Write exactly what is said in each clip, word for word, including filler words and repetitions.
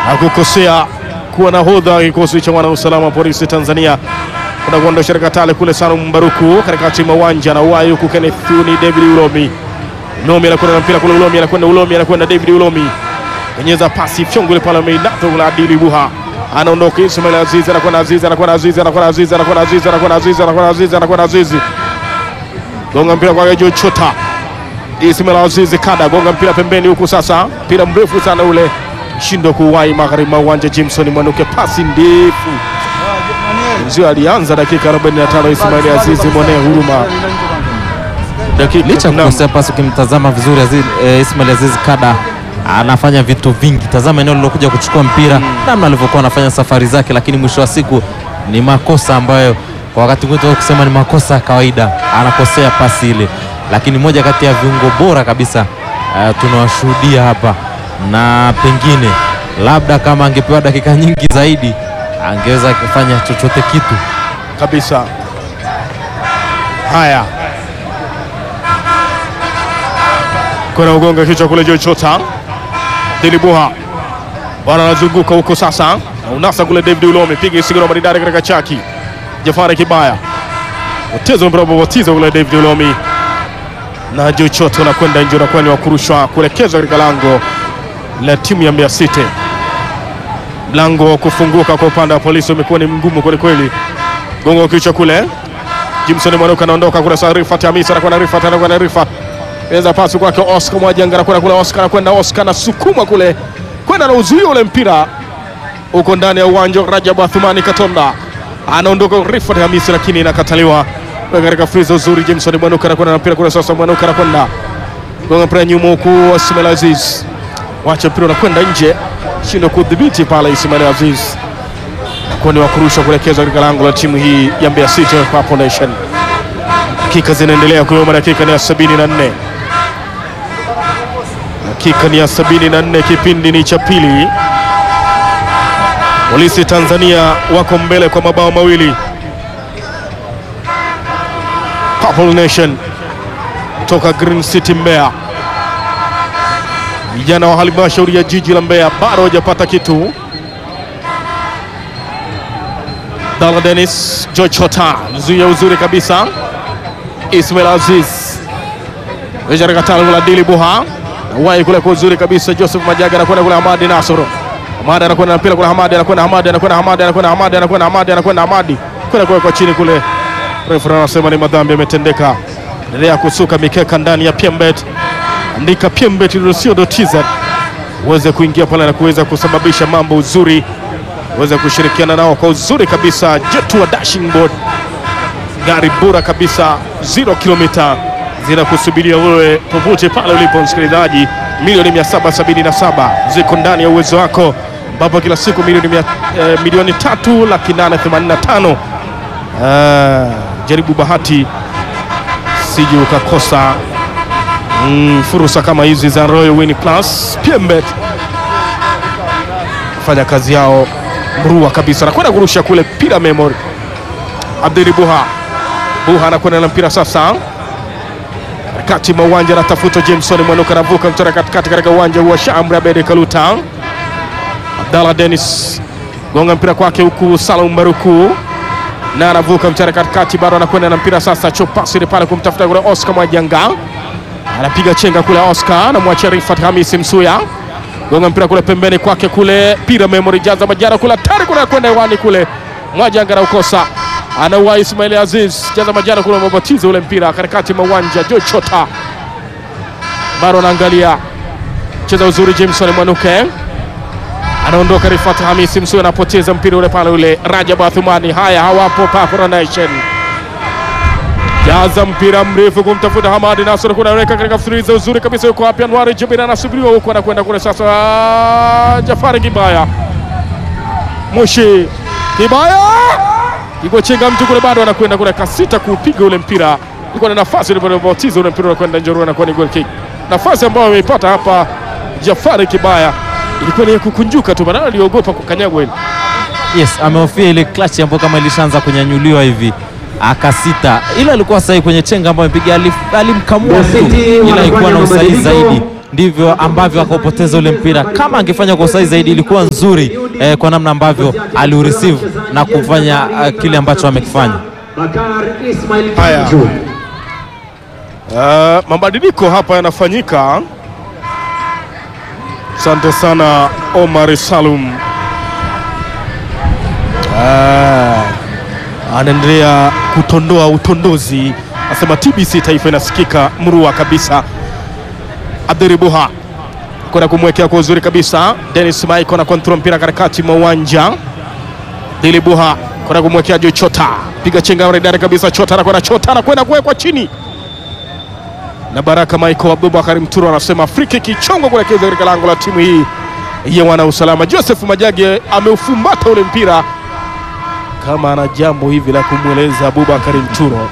hakukosea kuwa nahodha kikosi cha wana usalama polisi Tanzania. Kuna kuondosha Katale kule Salum Mbaruku katika timu uwanja na wayo huku Kenneth ni David Ulomi. Ulomi anakwenda na mpira kule, Ulomi anakwenda, Ulomi anakwenda David Ulomi. Kanyeza pasi fyongo ile pale Meidato la Adili Buha. Anaondoka Ismail Aziz, anakwenda Aziz, anakwenda Aziz, anakwenda Aziz, anakwenda Aziz, anakwenda Aziz, anakwenda Aziz, anakwenda Aziz. Gonga mpira kwa Joe Chota. Ismail Aziz kada gonga mpira pembeni huku sasa. Mpira mrefu sana ule. Shindo kuwai magharibi mwa uwanja. Jimson Mwanuke pasi ndefu. Nzio alianza dakika arobaini na tano Ismail Aziz mwone huruma. Dakika licha kukosea pasi, ukimtazama vizuri Aziz, eh, Ismail Aziz kada anafanya vitu vingi. Tazama eneo lilokuja kuchukua mpira mm. namna alivyokuwa anafanya safari zake, lakini mwisho wa siku ni makosa ambayo kwa wakati mwingine kusema ni makosa ya kawaida, anakosea pasi ile, lakini moja kati ya viungo bora kabisa uh, tunawashuhudia hapa, na pengine labda kama angepewa dakika nyingi zaidi angeweza kufanya chochote kitu kabisa. Haya, kuna ugonga kichwa kule Joe Chota. Dilibuha wana anazunguka huko sasa, na unasa kule David Ulomi, piga isigiro maridadi katika chaki. Jafari Kibaya utezo mbrabo watizo kule David Ulomi, na Joe Chota unakwenda nje, unakuwa ni wa kurushwa kuelekezwa katika lango la timu ya Mbeya City. Mlango kufunguka kwa upande wa polisi umekuwa ni mgumu kweli kweli. Gongo kichwa kule, Jimson Mwanuka anaondoka kule, sasa Rifat Hamisa anakwenda, Rifat anakwenda, Rifat eza pasi kwake Oscar Mwajanga anakwenda kule, Oscar anakwenda, Oscar na sukuma kule kwenda na uzuio ule mpira uko ndani ya uwanja. Rajab Athumani Katonda anaondoka, Rifat Hamisa lakini inakataliwa katika frizo uzuri. Jimson Mwanuka anakwenda na mpira kule, sasa Mwanuka anakwenda gonga mpira nyuma huku Ismail Aziz, wacha mpira unakwenda nje, shindo kudhibiti pale Ismail Aziz, kwa ni wakurusha kuelekeza katika lango la timu hii ya Mbeya City Population. Dakika zinaendelea kuyoma, dakika ni ya sabini na nne. Dakika ni ya sabini na nne, kipindi ni cha pili. Polisi Tanzania wako mbele kwa mabao mawili. Purple Nation toka Green City Mbeya, vijana wa halmashauri ya jiji la Mbeya bado hawajapata kitu. Dala Dennis, Joe Chota mzuia uzuri kabisa. Ismail Aziz Ejara Katalo la Dili Buha wai kule kwa uzuri kabisa. Joseph Majaga anakwenda kule, Hamadi Nasoro, Hamadi anakwenda mpira kule, Hamadi anakwenda, Hamadi anakwenda, Hamadi anakwenda, Hamadi anakwenda, Hamadi anakwenda, Hamadi kwenda kwa kwa chini kule. Refa anasema ni madhambi yametendeka. Endelea kusuka mikeka ndani ya Pembet, andika pembet dot co dot t z uweze kuingia pale na kuweza kusababisha mambo uzuri, uweze kushirikiana nao kwa uzuri kabisa. Jetua dashing board, gari bora kabisa, zero kilomita zinakusubiria wewe popote pale ulipo msikilizaji. Milioni mia saba sabini na saba ziko ndani ya uwezo wako, ambapo kila siku milioni mia, eh, milioni tatu laki nane themanini na tano. Ah, jaribu bahati siji ukakosa mm, fursa kama hizi za Royal Win Plus. Pembet fanya kazi yao mrua kabisa, na kwenda kurusha kule pira memory. Abdiri Buha, Buha anakwenda na mpira sasa kati mwa uwanja, anatafuta Jameson Mwanuka, anavuka mtara katikati katika uwanja wa Shamra Abedi Kaluta. Abdalla Dennis gonga mpira kwake huku Salum Baruku, na anavuka mtara katikati, bado anakwenda na mpira sasa. Chopasi pale kumtafuta kule Oscar Mwajanga, anapiga chenga kule Oscar, anamwachia Rifat Hamisi Msuya, gonga mpira kule pembeni kwake kule pira memory. Jaza Majara kule tari kule kwenda hewani kule, Mwajanga na ukosa, anaua Ismail Aziz. Jaza Majara kule mabatizo ule mpira katikati mwa uwanja. Joe Chota bado anaangalia, cheza uzuri Jameson Mwanuke, anaondoka. Rifat Hamisi Msuya anapoteza mpira ule pale ule. Rajab Athumani, haya hawapo Purple Nation, jaza mpira mrefu kumtafuta Hamadi Nasoro, kuna weka katika freezer uzuri kabisa. Yuko hapa Anwar Jabir anasubiriwa huko, anakwenda kule sasa. Jafari Kibaya, Moshi Kibaya iko chenga mtu kule, bado anakwenda kule kasita kupiga ule mpira. Yuko na nafasi ile bado ule mpira unakwenda njorua na kwa ni goal kick. Nafasi ambayo ameipata hapa Jafari Kibaya ilikuwa ni kukunjuka tu, bado aliogopa kukanyagwa ile. Yes, amehofia ile clutch ambayo kama ilishaanza kunyanyuliwa hivi akasita. Ila alikuwa sahihi kwenye chenga ambayo amepiga, alimkamua mtu, ila alikuwa na usahihi zaidi ndivyo ambavyo akaupoteza ule mpira. Kama angefanya kwa usahihi zaidi ilikuwa nzuri eh, kwa namna ambavyo aliureceive na kufanya uh, kile ambacho amekifanya. Haya, uh, mabadiliko hapa yanafanyika. Asante sana Omar Salum. Ah, anaendelea kutondoa utondozi, asema T B C Taifa inasikika mrua kabisa. Abdiribuha kwenda kumwekea kwa uzuri kabisa. Dennis Michael na kontrol mpira katikati mwa uwanja. Dilibuha kwenda kumwekea Joy Chota, piga chenga maridadi kabisa. Chota anakwenda, Chota anakwenda kuwekwa chini na Baraka Michael. Abubakar Mturo anasema free kick ichongwa kuelekeza katika lango la timu hii ya wana usalama. Joseph Majage ameufumbata ule mpira kama ana jambo hivi la kumweleza Abubakar Mturo.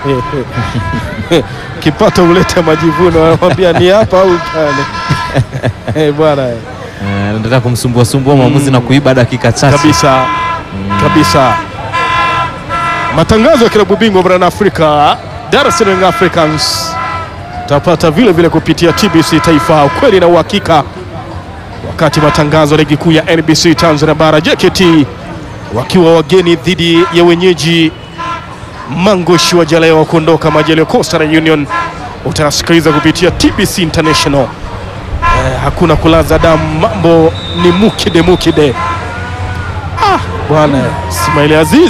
Kipata uleta majivuno, anamwambia ni hapa au pale. Eh bwana, anataka kumsumbua sumbua mwamuzi na kuiba dakika chache kabisa mm. kabisa. Matangazo ya klabu bingwa barani Afrika, Dar es Salaam Africans tapata vile vile kupitia T B C Taifa, ukweli na uhakika. Wakati matangazo ya ligi kuu ya N B C Tanzania Bara, J K T wakiwa wageni dhidi ya wenyeji Mangush wa Jaleo kuondoka Majaliwa Coastal Union, utasikiliza kupitia T B C International. Eh, hakuna kulaza damu, mambo ni mukide mukide. Ah bwana, Ismail Aziz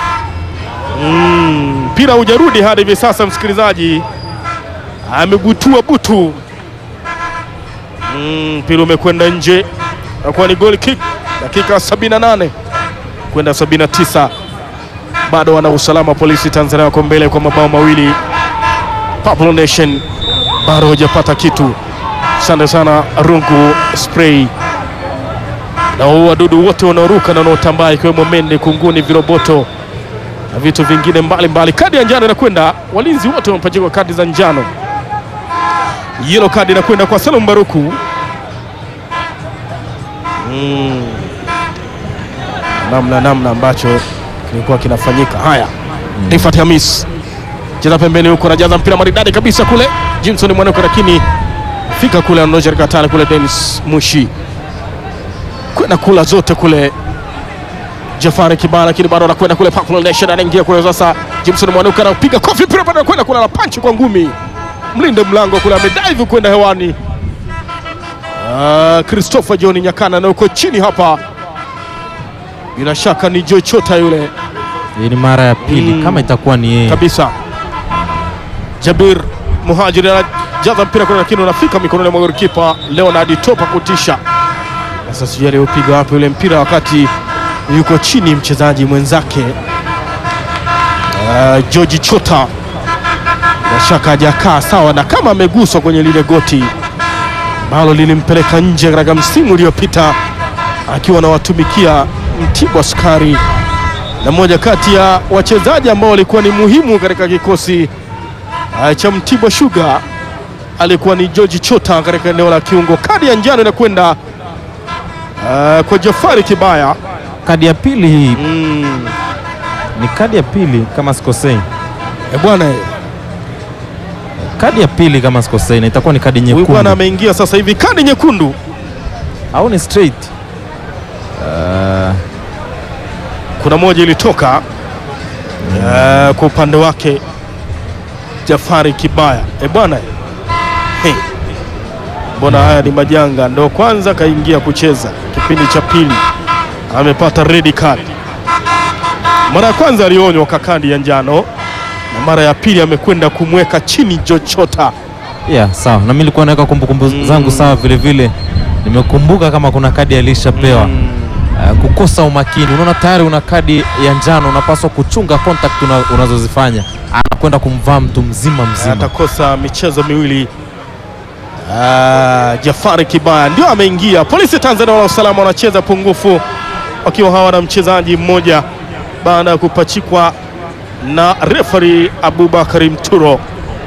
mpira mm, hujarudi hadi hivi sasa. Msikilizaji amebutua butu, mpira mm, umekwenda nje, kwa ni goal kick. Dakika sabini na nane kwenda sabini na tisa, bado wana usalama Polisi Tanzania wako mbele kwa mabao mawili. Pablo Nation bado hajapata kitu. Asante sana Rungu Spray na wadudu wote wanaoruka na wanaotambaa, ikiwemo mende, kunguni, viroboto na vitu vingine mbalimbali mbali. Kadi ya njano inakwenda, walinzi wote wamepachikwa kadi za njano. Yellow kadi inakwenda kwa Salum Baruku. Mm. Namna namna ambacho kilikuwa kinafanyika. Haya, mm. Rifat Hamis cheza pembeni huko, anajaza mpira maridadi kabisa kule Jimson Mwanoko, lakini fika kule anaondoa katale kule. Dennis Mushi kwenda kula zote kule. Jafari Kibala, lakini bado anakwenda kule. Pablo Nation anaingia kule sasa. Jimson Mwanoko anapiga kofi, mpira bado anakwenda kule na punch kwa ngumi. Mlinde mlango kule amedive kwenda hewani. Ah, Christopher John Nyakana na uko chini hapa, bila shaka ni Joy Chota yule. Hii ni mara ya pili mm. kama itakuwa ni yeye kabisa. Jabir Muhajiri anajaza mpira kule, lakini unafika mikononi mwa golikipa Leonard Topa kutisha. Sasa sijui upiga wapi ule mpira wakati yuko chini mchezaji mwenzake uh, George Chota. Bila shaka hajakaa sawa, na kama ameguswa kwenye lile goti ambalo lilimpeleka nje katika msimu uliopita akiwa anawatumikia Mtibwa Sukari, na moja kati ya wachezaji ambao walikuwa ni muhimu katika kikosi uh, cha Mtibwa Sugar alikuwa ni George Chota katika eneo la kiungo. Kadi ya njano inakwenda uh, kwa Jafari Kibaya. Kadi ya pili hii mm. ni kadi ya pili kama sikosei. Eh bwana, kadi ya pili kama sikosei, na itakuwa ni kadi nyekundu. Huyu bwana ameingia sasa hivi kadi nyekundu au ni straight? Uh... kuna moja ilitoka mm. uh, kwa upande wake Jafari Kibaya. Eh bwana, hey. Mbona haya ni majanga, ndo kwanza kaingia kucheza kipindi cha pili amepata red card. Mara ya kwanza alionywa kwa kadi ya njano, na mara ya pili amekwenda kumweka chini Joy Chota. Yeah, sawa. Na mimi nilikuwa naweka kumbukumbu mm. zangu sawa vile vile. Nimekumbuka kama kuna kadi alishapewa. Mm. Uh, kukosa umakini. Unaona tayari una kadi ya njano, unapaswa kuchunga contact una, unazozifanya. Anakwenda kumvaa mtu mzima mzima. Atakosa michezo miwili. Uh, Jafari Kibaya ndio ameingia. Polisi Tanzania wala usalama wanacheza pungufu wakiwa hawana mchezaji mmoja baada ya kupachikwa na referee Abubakar Mturo.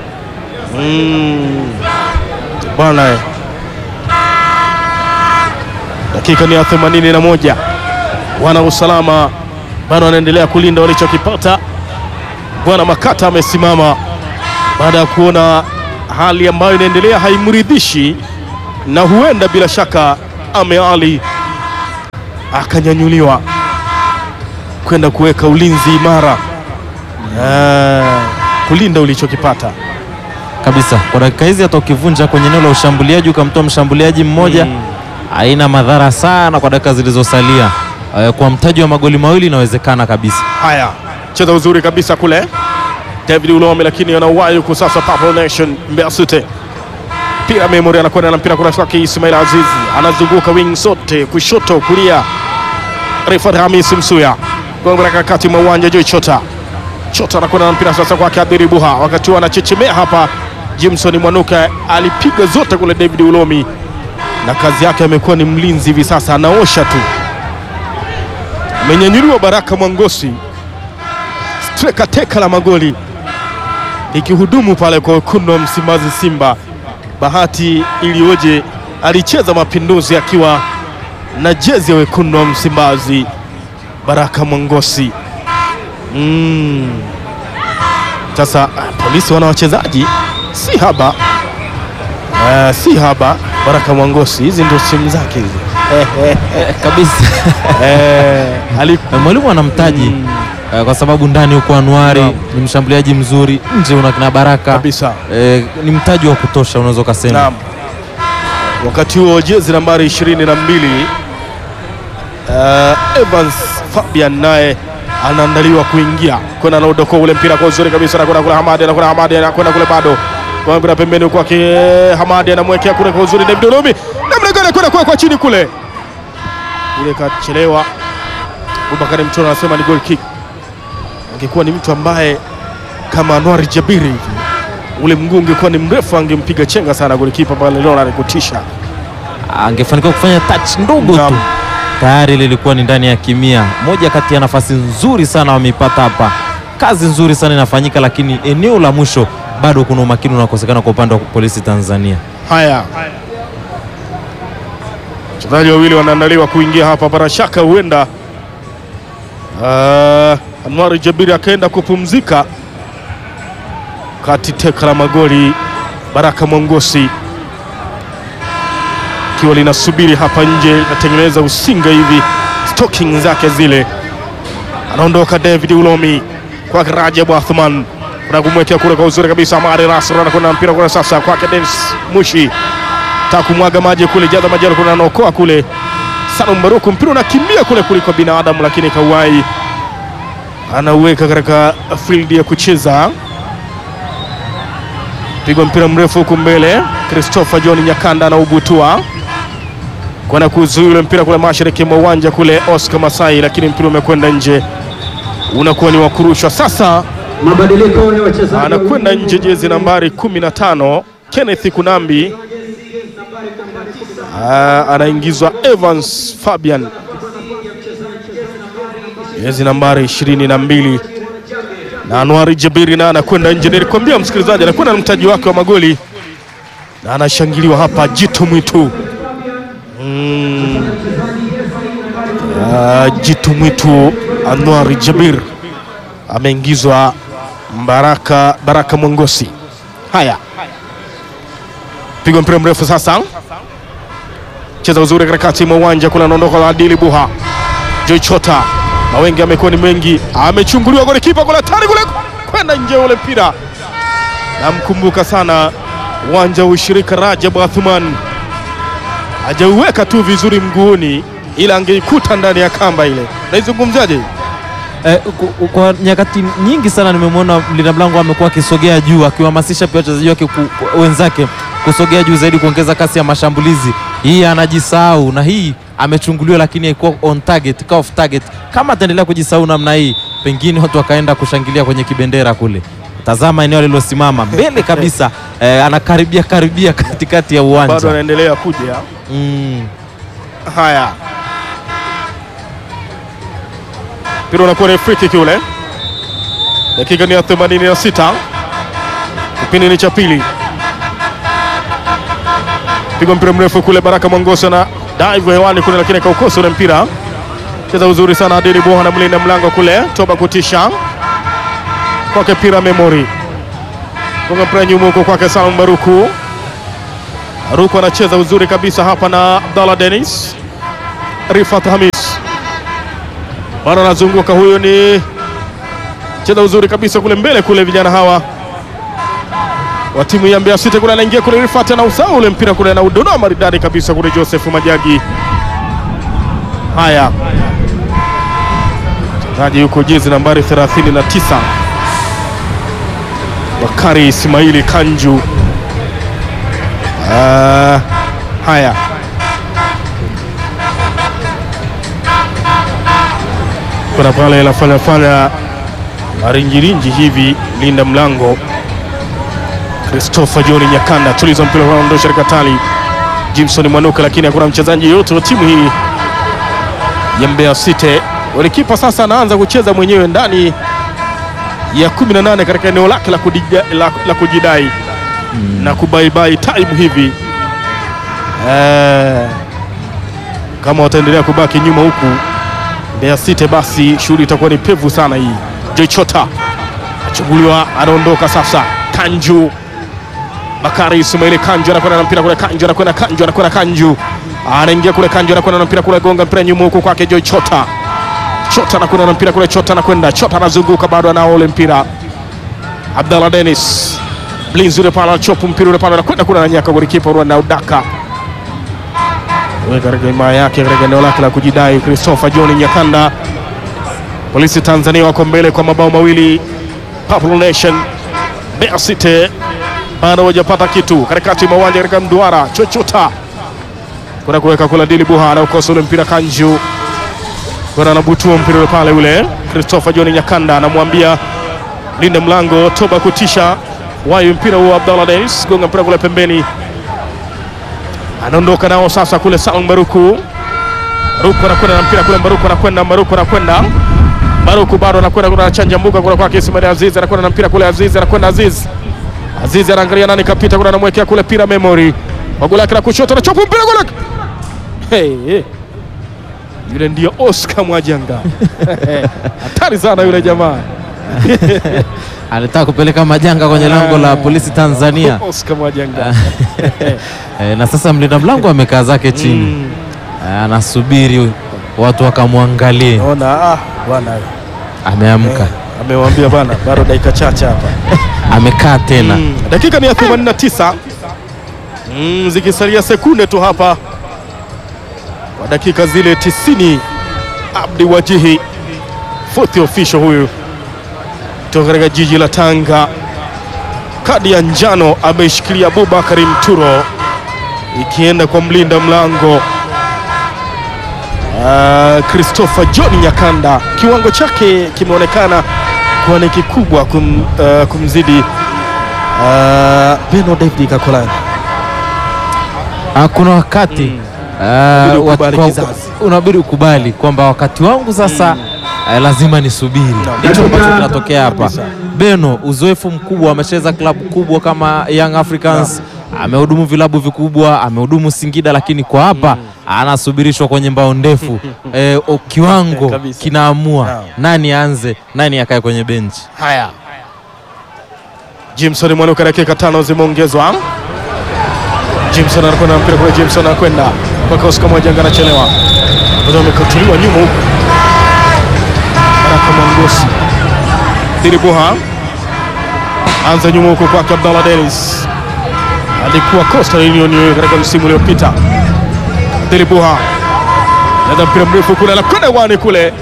Mm. Bwana, dakika ni ya themanini na moja. Wana usalama bado wanaendelea kulinda walichokipata. Bwana Makata amesimama baada ya kuona hali ambayo inaendelea haimridhishi na huenda bila shaka Ame Ali akanyanyuliwa kwenda kuweka ulinzi imara, uh, kulinda ulichokipata kabisa. Kwa dakika hizi hata ukivunja kwenye eneo la ushambuliaji ukamtoa mshambuliaji mmoja mm. haina madhara sana kwa dakika zilizosalia. Uh, kwa mtaji wa magoli mawili inawezekana kabisa. Haya, cheza uzuri kabisa kule David Ulome, lakini anauwahi huko sasa. Purple Nation Mbeya City, Pira Memory anakwenda na mpira kwa kwake Ismail Azizi, anazunguka wing sote kushoto kulia. Refa Hamis Msuya gongo la kati mwa uwanja. Joy Chota Chota anakwenda na mpira sasa kwake Adhiri Buha, wakati anachechemea hapa. Jimson Mwanuka alipiga zote kule David Ulomi, na kazi yake amekuwa ni mlinzi hivi sasa, anaosha tu. Amenyanyuliwa Baraka Mwangosi, striker teka la magoli, ikihudumu pale kwa wekundu wa Msimbazi Simba. Bahati ilioje, alicheza Mapinduzi akiwa na jezi ya wekundu wa Msimbazi. Baraka Mwangosi mm. Sasa Polisi wana wachezaji si haba, uh, si haba. Baraka Mwangosi, hizi ndio simu zake hizi kabisa. Eh, mwalimu anamtaji mm. uh, kwa sababu ndani huko Anuari no. ni mshambuliaji mzuri, nje una kina Baraka kabisa. Eh, ni mtaji wa kutosha unaweza kusema. Naam. Wakati huo jezi nambari ishirini na mbili uh, Evans Fabian naye anaandaliwa kuingia kwenda na udoko ule mpira kwa uzuri kabisa, na kuna kule Hamadi, na kuna Hamadi anakwenda kule bado kwa mpira pembeni kwake Hamadi, anamwekea kule kwa uzuri David Ulumi, namna gani kwenda kwa kwa chini kule ule kachelewa. Abubakar Mchoro anasema ni goal kick. Angekuwa ni mtu ambaye kama Anwar Jabiri hivi, ule mguu ungekuwa ni mrefu, angempiga chenga sana golikipa pale. Leo anakutisha, angefanikiwa kufanya touch ndogo tu, tayari lilikuwa ni ndani ya kimia. Moja kati ya nafasi nzuri sana wameipata hapa, kazi nzuri sana inafanyika, lakini eneo la mwisho bado kuna umakini unakosekana kwa upande wa Polisi Tanzania. Haya, wachezaji wawili wanaandaliwa kuingia hapa. Bila shaka huenda uh, Anwar Jabiri akaenda kupumzika kati teka la magoli. Baraka Mwangosi kiwa linasubiri hapa nje, natengeneza usinga hivi stocking zake zile. Anaondoka David Ulomi kwa Rajab Athman, kuna kumwekea kule kwa uzuri kabisa. Amari Nasr anakwenda mpira kwa sasa kwake Dennis Mushi, takumwaga maji kule, jaza maji kuna anaokoa kule Salum Baruku, mpira unakimbia kule kuliko binadamu, lakini Kawai anauweka katika field ya kucheza. Pigwa mpira mrefu huku mbele, Christopher John Nyakanda na ubutua kwa kuzuia mpira kule mashariki mwa uwanja kule Oscar Masai, lakini mpira umekwenda nje, unakuwa ni wa kurushwa. Sasa mabadiliko ya wachezaji, anakwenda nje jezi nambari kumi na tano Kenneth Kunambi, Aa, anaingizwa Evans Fabian jezi nambari ishirini na mbili, na Anwar Jabiri na anakwenda nje. Nilikwambia msikilizaji, anakwenda na mtaji wake wa magoli na anashangiliwa hapa. Jitu Mwitu mm. uh, Jitu Mwitu Anwar Jabir ameingizwa Baraka Baraka Mwangosi. Haya, pigwa mpira mrefu sasa, cheza uzuri katikati mwa uwanja, kuna anaondoka la Adili Buha. Joy Chota, na wengi amekuwa ni mengi, amechunguliwa goli kipa kule tani kule kwenda nje ule mpira. Namkumbuka sana uwanja wa ushirika Rajab Athman, hajauweka tu vizuri mguuni, ila angeikuta ndani ya kamba ile. Naizungumzaje? Eh, kwa nyakati nyingi sana nimemwona mlinda mlango amekuwa akisogea juu, akiwahamasisha pia wachezaji wake wenzake kusogea juu zaidi, kuongeza kasi ya mashambulizi. Hii anajisahau, na hii amechunguliwa lakini haikuwa on target, ka off target. Kama ataendelea kujisahau namna hii, pengine watu wakaenda kushangilia kwenye kibendera kule. Tazama eneo lilosimama mbele kabisa, eh, anakaribia karibia katikati ya uwanja, bado anaendelea kuja. mm. Haya, mpira unakuwa ni free kick ule. Dakika ni ya themanini na sita, kipindi ni cha pili. Pigwa mpira mrefu kule, Baraka Mwangosi na dive hewani kule, lakini kaukosa ule mpira. Cheza uzuri sana Adili Buha na mlinda mlango kule Toba kutisha kwake Pira Memory, kwa mpira nyuma huko kwake Salum Baruku. Ruku anacheza uzuri kabisa hapa na Abdallah Dennis. Rifat Hamis bado anazunguka, huyo ni cheza uzuri kabisa kule mbele kule, vijana hawa wa timu ya Mbeya City kule, anaingia kule Rifat na usao ule mpira kule na udondoa maridadi kabisa kule Joseph Majagi. Haya, mchezaji yuko jezi nambari thelathini na tisa Bakari Ismaili Kanju. Uh, haya kuna pale anafanya fanya maringirinji hivi linda mlango Christopher John Nyakanda, tuliza mpira kwa ondosha Katali Jimson Mwanuka, lakini hakuna mchezaji yote wa timu hii ya Mbeya City. Walikipa sasa anaanza kucheza mwenyewe ndani ya kumi na nane katika eneo lake la, la, la kujidai mm. na kubaibai time hivi eh, kama wataendelea kubaki nyuma huku Mbeya City basi shughuli itakuwa ni pevu sana hii. Joy Chota achuguliwa, anaondoka sasa. Kanju Bakari Ismaili Kanju anakwenda na mpira kule, Kanju anakwenda Kanju anakwenda Kanju anaingia kule, Kanju anakwenda na mpira kule, gonga mpira nyuma huko kwake Joy Chota. Chota anakwenda na mpira kule, Chota anakwenda, Chota anazunguka bado anao ule mpira. Abdallah Dennis Blinzi ule pala chopu mpira ule pala anakwenda kuna nyaka golikipa Rwanda Udaka. Weka rejema yake katika eneo lake la kujidai Christopher John Nyakanda. Polisi Tanzania wako mbele kwa mabao mawili. Purple Nation Mbeya City bado hajapata kitu katikati mwa uwanja katika mduara. Chochota kuna kuweka kula Dili Buha na ukosa ule mpira. Kanju kuna anabutua mpira ule pale ule Christopher John Nyakanda anamwambia linda mlango toba kutisha wayo mpira huo. Abdallah Dennis gonga mpira kule pembeni, anaondoka nao sasa kule. Salum Baruku Baruku anakwenda na mpira kule, Baruku anakwenda Baruku anakwenda Baruku bado anakwenda kuna anachanja mbuga kule kwa Ismail Aziz, anakwenda na mpira kule Aziz anakwenda Aziz Aziz anaangalia nani kapita kule, anamwekea kule Pira Memory magula yake la kushoto na chopu mpira kule. Hey, hey. Yule ndio Oscar Mwajanga. Hatari sana yule jamaa. Alitaka kupeleka majanga kwenye lango la Polisi Tanzania. Oscar Mwajanga. E, na sasa mlinda mlango amekaa zake chini. Mm. Anasubiri watu wakamwangalie. Naona ah bwana ameamka. Eh, amemwambia bwana bado dakika chache hapa. Amekaa tena. Mm. Dakika ni ya themanini na tisa. Mm, zikisalia sekunde tu hapa kwa dakika zile tisini. Abdi Wajihi fourth official huyu kutoka katika jiji la Tanga, kadi ya njano ameshikilia Abubakari Mturo ikienda kwa mlinda mlango uh, Christopher John Nyakanda. Kiwango chake kimeonekana kuwa ni kikubwa kum, uh, kumzidi uh, Beno David Kakolani. Kuna wakati mm. Uh, unabidi ukubali kwamba wakati wangu sasa mm. uh, lazima nisubiri. Ndicho ambacho kinatokea hapa. Beno uzoefu mkubwa, amecheza klabu kubwa kama Young Africans, amehudumu vilabu vikubwa, amehudumu Singida, lakini kwa hapa mm. anasubirishwa kwenye mbao ndefu. E, kiwango kinaamua nani aanze, nani akae kwenye benchi. Haya, Jimson Mwanuka dakika tano zimeongezwa. Jimson anakwenda mpira kule, Jimson anakwenda kwa Oscar Mwajanga, anachelewa. Ndio amekatuliwa nyuma huko. Baraka Mwangosi. Dili Buha anza nyuma huko kwa Abdallah Dennis. Alikuwa Coastal Union katika msimu uliopita. Dili Buha ndio mpira mrefu kule, anakwenda wani kule.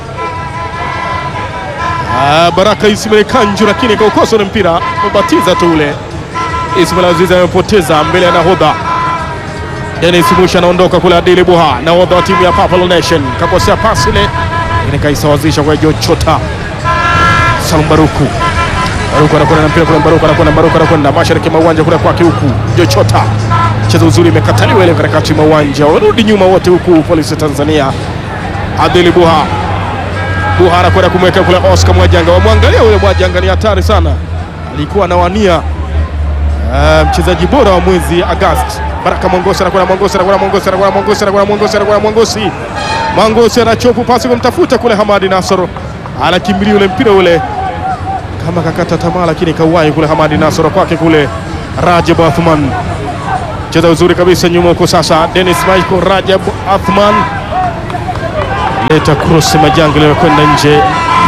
Ah, Baraka Ismail Kanju lakini kaukosa ule mpira, mbatiza tu ule. Ismail Aziz amepoteza mbele ya nahodha Dennis Musha, anaondoka kule. Dili Buha nahodha wa timu ya Purple Nation kakosea pasi ile, lakini kaisawazisha kwa Joy Chota. Salum Baruku Baruku anakwenda na mpira kule, Baruku anakwenda Baruku anakwenda mashariki mwa uwanja kule kwa huku. Joy Chota mchezo uzuri, imekataliwa ile katikati mwa uwanja, warudi nyuma wote huku Polisi Tanzania. Dili Buha Buha anakwenda kumweka kule Oscar Mwajanga, wamwangalia yule Mwajanga, ni hatari sana, alikuwa anawania Uh, mchezaji bora wa mwezi Agosti. Baraka Mwangosi anakwenda Mwangosi anakwenda Mwangosi anakwenda Mwangosi anakwenda Mwangosi anakwenda Mwangosi Mwangosi anachopu pasi kumtafuta kule Hamadi Nasoro, anakimbilia ule mpira ule kama kakata tamaa, lakini kauwai kule Hamadi Nasoro kwake kule Rajab Athman. cheza uzuri kabisa nyuma huko sasa. Dennis Michael Rajab Athman leta cross Majanga ile kwenda nje.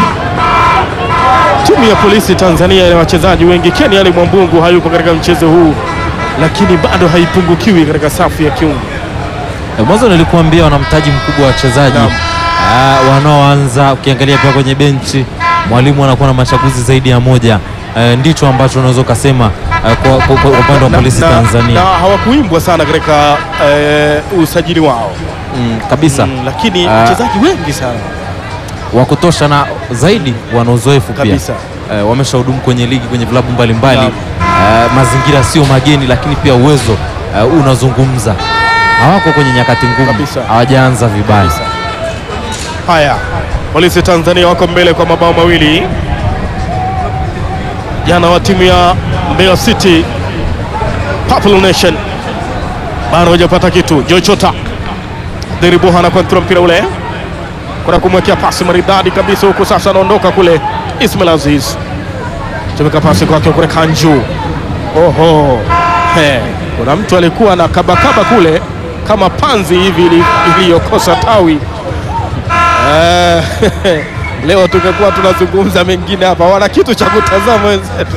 Timu ya Polisi Tanzania ina wachezaji wengi. Ken Ali Mwambungu hayupo katika mchezo huu, lakini bado haipungukiwi katika safu ya kiungo. Mwanzo nilikuambia wana mtaji mkubwa wa wachezaji wanaoanza. Ukiangalia pia kwenye benchi mwalimu anakuwa na machaguzi zaidi ya moja. E, ndicho ambacho unaweza kusema e, kwa upande wa Polisi Tanzania. Na hawakuimbwa sana katika e, usajili wao mm, kabisa mm, lakini wachezaji wengi sana wa kutosha na zaidi wana uzoefu pia. E, wameshahudumu kwenye ligi, kwenye vilabu mbalimbali. E, mazingira sio mageni, lakini pia uwezo e, unazungumza. Hawako kwenye nyakati ngumu, hawajaanza vibaya. Haya, Polisi Tanzania wako mbele kwa mabao mawili. Jana wa timu ya Mbeya City Purple Nation bado hajapata kitu. Joy Chota Deribu hana kontrol mpira ule, kuna kumwekea pasi maridadi kabisa huko. Sasa anaondoka kule Ismail Aziz, tumeka pasi kwake kule Kanju. Oho, he, kuna mtu alikuwa na kabakaba kule kama panzi hivi iliyokosa tawi. Uh, leo tungekuwa tunazungumza mengine hapa, wana kitu cha kutazama wenzetu.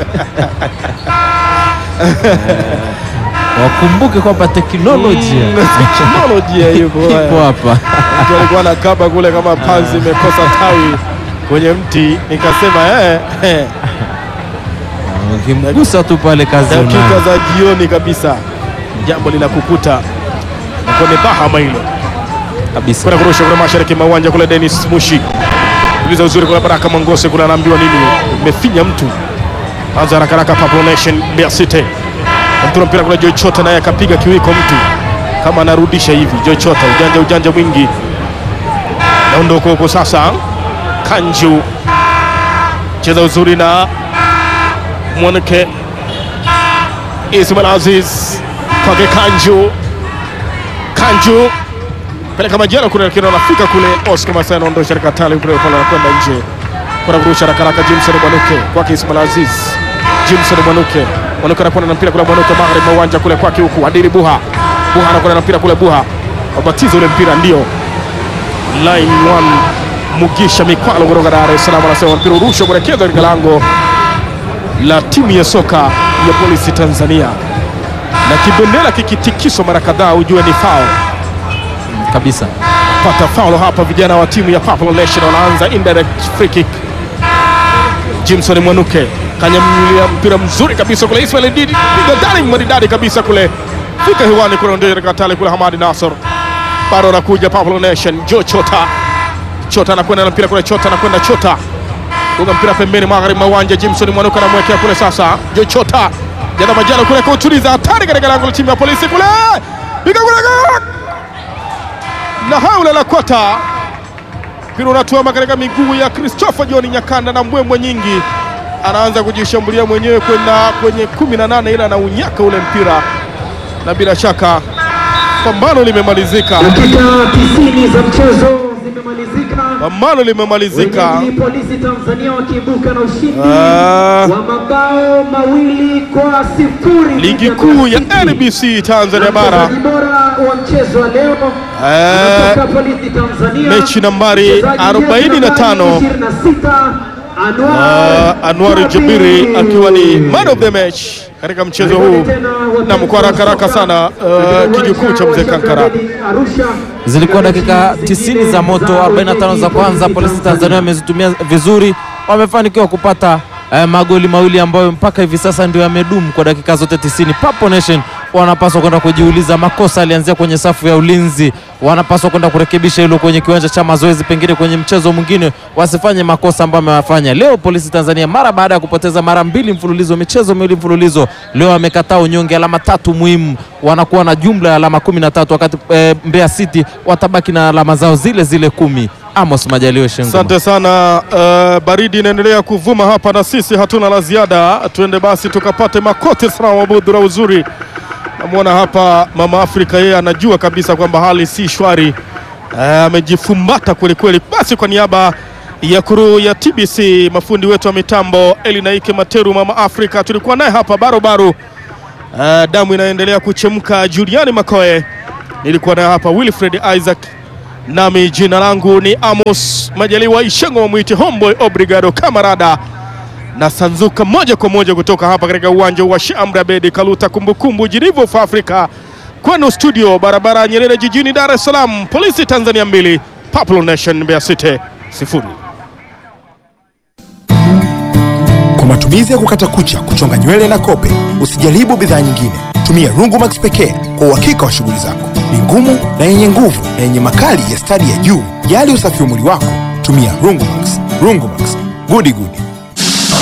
Wakumbuke kwamba teknolojia teknolojia yuko hapa. Mtu alikuwa na kaba kule kama panzi imekosa tawi kwenye mti, nikasema eh eh, ukimgusa tu pale kazi una. Dakika za jioni kabisa jambo linakukuta kwenye bahama ile kabisa. Kuna kurusha kwa mashariki mwa uwanja kule Dennis Mushi. Uliza uzuri kwa Baraka Mangose, kuna anaambiwa nini? Umefinya mtu. Anza haraka haraka Purple Nation Mbeya City. Mpira mpira kule Joy Chota naye akapiga kiwiko mtu. Kama anarudisha hivi Joy Chota, ujanja ujanja mwingi. Naondoka huko sasa. Kanju. Cheza uzuri na mwanake Ismail Aziz. Kwa Kanju. Kanju peleka Majalo kule, lakini anafika kule Oscar Masai anaondosha katali kule pale anakwenda nje. Kuna kurusha haraka haraka Jimson Mwanuke kwake Ismail Aziz. Jimson Mwanuke. Mwanuke anakwenda na mpira kule Mwanuke magharibi mwa uwanja kule kwake huku Adili Buha. Buha anakwenda na mpira kule Buha. Wabatiza ule mpira ndio. Line one Mugisha Mikwalo kutoka Dar es Salaam anasema mpira urusho kuelekea katika lango la timu ya soka ya Polisi Tanzania. Na kibendera kikitikiswa mara kadhaa ujue ni foul. Kabisa. Pata foul hapa, vijana wa timu ya Purple Nation wanaanza indirect free kick. Jimson Mwanuke kanyamlia mpira mzuri kabisa kule Ismail Didi, piga darling maridadi kabisa kule. Fika hewani kule ndio katale kule Hamadi Nasor. Bado anakuja Purple Nation, Joy Chota. Chota anakwenda na mpira kule, Chota anakwenda Chota. Duga mpira pembeni magharibi mwa uwanja, Jimson Mwanuke anamwekea kule sasa. Joy Chota. Jana Majalo kule kwa utuliza hatari katika lango la timu ya Polisi kule. Piga kule na haula la kwata. Mpira unatuama katika miguu ya Christopher John Nyakanda na mbwembwe nyingi. Anaanza kujishambulia mwenyewe kwenda kwenye kumi na nane, ila na unyaka ule mpira. Na bila shaka pambano limemalizika. Dakika tisini za mchezo zimemalizika. Pambano limemalizika. Polisi Tanzania wakiibuka na ushindi uh, wa mabao mawili kwa sifuri. Ligi kuu ya N B C Tanzania bara. Bora wa mchezo wa leo. Uh, Polisi Tanzania. Mechi nambari arobaini na tano. Uh, Anwar Jabiri akiwa ni man of the match katika mchezo huu. Na mkwara karaka sana uh, kijukuu cha Mzee Kankara. Zilikuwa dakika tisini za moto, arobaini na tano za kwanza. Polisi Tanzania wamezitumia vizuri, wamefanikiwa kupata eh, magoli mawili ambayo mpaka hivi sasa ndio yamedumu kwa dakika zote tisini. Purple Nation wanapaswa kwenda kujiuliza, makosa alianzia kwenye safu ya ulinzi, wanapaswa kwenda kurekebisha hilo kwenye kiwanja cha mazoezi, pengine kwenye mchezo mwingine wasifanye makosa ambayo wamewafanya leo. Polisi Tanzania mara baada ya kupoteza mara mbili mfululizo, michezo miwili mfululizo, leo wamekataa unyonge, alama tatu muhimu, wanakuwa na jumla ya alama kumi na tatu, wakati e, Mbeya City watabaki na alama zao zile zile kumi. Amos Majaliwa Shengo. Asante sana. Uh, baridi inaendelea kuvuma hapa na sisi hatuna la ziada. Tuende basi tukapate makote sana wabudura uzuri. Namuona hapa Mama Afrika, yeye anajua kabisa kwamba hali si shwari. Amejifumbata uh, kweli kweli. Basi kwa niaba ya kuru ya T B C, mafundi wetu wa mitambo Elinaike Materu, Mama Afrika tulikuwa naye hapa barobaro Uh, damu inaendelea kuchemka. Juliani Makoe, nilikuwa na hapa Wilfred Isaac, nami jina langu ni Amos Majaliwa Ishengo wa mwiti Homeboy Obrigado Kamarada, na sanzuka moja kwa moja kutoka hapa katika uwanja wa Sheikh Abedi Kaluta kumbukumbu Jirivo of Africa kwenu studio barabara Nyerere jijini Dar es Salaam. Polisi Tanzania mbili, Pablo Nation Mbeya City sifuri. Kwa matumizi ya kukata kucha, kuchonga nywele na kope, usijaribu bidhaa nyingine. Tumia Rungumax pekee kwa uhakika wa shughuli zako. Ni ngumu na yenye nguvu na yenye makali ya stadi ya juu. Jali usafi wa mwili wako, tumia Rungumax. Rungumax, gudi gudi.